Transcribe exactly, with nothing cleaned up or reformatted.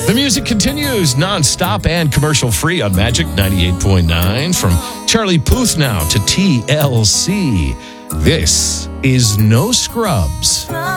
The music continues non-stop and commercial-free on Magic ninety-eight point nine. From Charlie Puth now to T L C. This is No Scrubs.